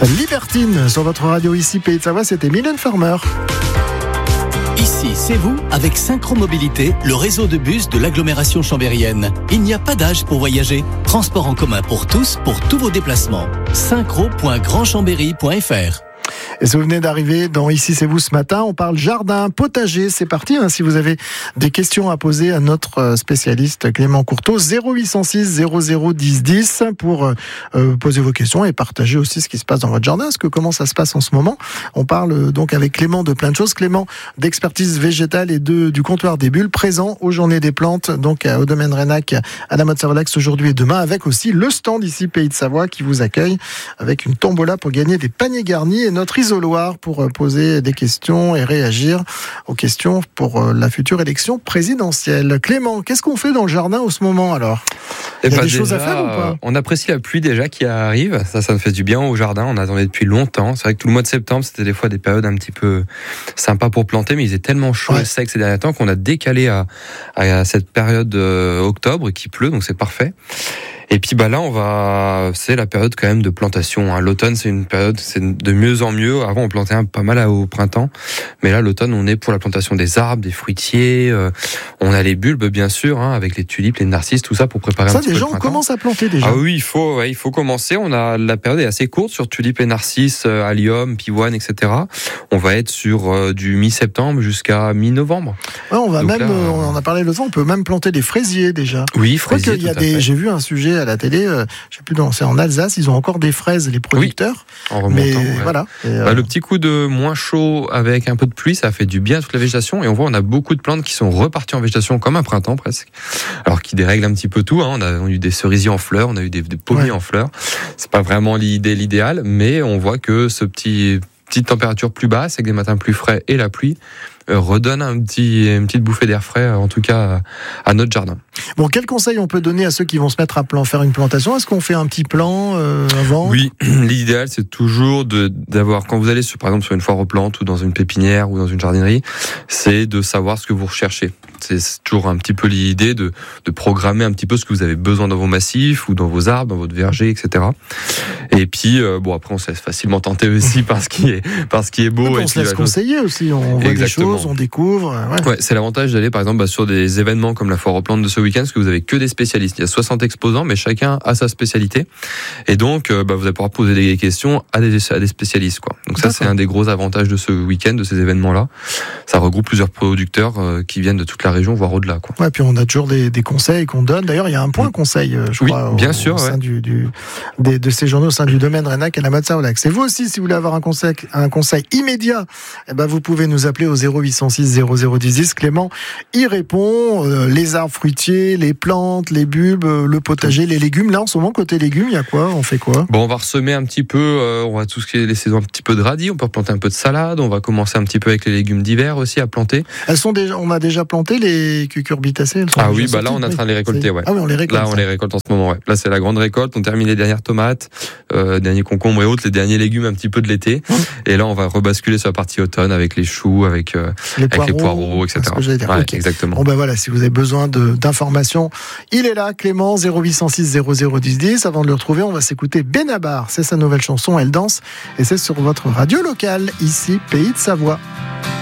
Libertine sur votre radio ici, Pays de Savoie, c'était Mylène Farmer. Ici, c'est vous avec Synchromobilité, le réseau de bus de l'agglomération chambérienne. Il n'y a pas d'âge pour voyager. Transport en commun pour tous vos déplacements. synchro.grandchambéry.fr. Et si vous venez d'arriver dans Ici c'est vous ce matin, on parle jardin, potager, c'est parti. Si vous avez des questions à poser à notre spécialiste Clément Courteau, 0806 00 10 10 pour poser vos questions et partager aussi ce qui se passe dans votre jardin. Comment ça se passe en ce moment? On parle donc avec Clément de plein de choses. Clément d'expertise végétale et du comptoir des bulles, présent aux Journées des plantes, donc au domaine Rénac à la Motte-Savolax aujourd'hui et demain, avec aussi le stand ici Pays de Savoie qui vous accueille avec une tombola pour gagner des paniers garnis et notre isoloir pour poser des questions et réagir aux questions pour la future élection présidentielle. Clément, qu'est-ce qu'on fait dans le jardin en ce moment alors? Il y a des choses à faire ou pas? On apprécie la pluie déjà qui arrive, ça nous fait du bien au jardin, on attendait depuis longtemps. C'est vrai que tout le mois de septembre, c'était des fois des périodes un petit peu sympas pour planter, mais il faisait tellement chaud et sec ces derniers temps qu'on a décalé à cette période octobre qui pleut, donc c'est parfait. Et puis là, c'est la période quand même de plantation. L'automne, c'est une période, c'est de mieux en mieux. Avant, on plantait pas mal au printemps, mais là, l'automne, on est pour la plantation des arbres, des fruitiers. On a les bulbes, bien sûr, avec les tulipes, les narcisses, tout ça pour préparer un petit peu le printemps. Ça, déjà, on commence à planter déjà. Ah oui, il faut commencer. La période est assez courte sur tulipes et narcisses, allium, pivoine, etc. On va être sur du mi-septembre jusqu'à mi-novembre. Ouais, on en a parlé l'autre fois, on peut même planter des fraisiers déjà. Oui, fraisiers. J'ai vu un sujet à la télé, je sais plus, c'est en Alsace, ils ont encore des fraises, les producteurs. Oui, en remontant, voilà. Le petit coup de moins chaud avec un peu de pluie, ça fait du bien à toute la végétation. Et on voit, on a beaucoup de plantes qui sont reparties en végétation comme un printemps presque. Alors qui dérègle un petit peu tout. On a eu des cerisiers en fleurs, on a eu des pommiers en fleurs. C'est pas vraiment l'idéal, mais on voit que petite température plus basse avec des matins plus frais et la pluie redonne une petite bouffée d'air frais, en tout cas à notre jardin. Bon, quel conseil on peut donner à ceux qui vont se mettre à faire une plantation? Est-ce qu'on fait un petit plan avant? Oui, l'idéal c'est toujours d'avoir, quand vous allez par exemple sur une foire aux plantes ou dans une pépinière ou dans une jardinerie, c'est de savoir ce que vous recherchez. C'est toujours un petit peu l'idée de programmer un petit peu ce que vous avez besoin dans vos massifs ou dans vos arbres, dans votre verger, etc. Et puis après on se laisse facilement tenter aussi par ce qui est beau. Et on se laisse conseiller aussi, on voit des choses, on découvre. Ouais, c'est l'avantage d'aller par exemple sur des événements comme la foire aux plantes de ce week-end, parce que vous avez que des spécialistes. Il y a 60 exposants, mais chacun a sa spécialité. Et donc vous allez pouvoir poser des questions à des spécialistes, quoi. Donc ça, c'est un des gros avantages de ce week-end, de ces événements-là. Ça regroupe plusieurs producteurs qui viennent de toute la région, voire au-delà, quoi. Ouais, puis on a toujours des conseils qu'on donne. D'ailleurs, il y a un point conseil, je crois, bien sûr, au sein de ces journaux, au sein du domaine Rénac à la Motte-Savolax. Et vous aussi, si vous voulez avoir un conseil immédiat, vous pouvez nous appeler au 0806 00 10 10. Clément y répond. Les arbres fruitiers, les plantes, les bulbes, le potager, les légumes. Là, en ce moment, côté légumes, il y a quoi? On fait quoi? Bon, on va ressemer un petit peu, on va tout ce qui est les saisons, un petit peu de radis, on peut planter un peu de salade, on va commencer un petit peu avec les légumes d'hiver aussi à planter. On a déjà planté les cucurbitacées? Là, on est en train de les récolter, ouais. Ah oui, on les récolte. Là, on les récolte en ce moment, ouais. Là, c'est la grande récolte, on termine les dernières tomates, derniers concombres et autres, les derniers légumes un petit peu de l'été. Et là, on va rebasculer sur la partie automne avec les choux, avec les poireaux, etc. Okay. Exactement. Bon, voilà, si vous avez besoin d'informations, il est là, Clément, 0806 00 10 10. Avant de le retrouver, on va s'écouter Benabar. C'est sa nouvelle chanson, Elle danse, et c'est sur votre radio locale, ici, Pays de Savoie.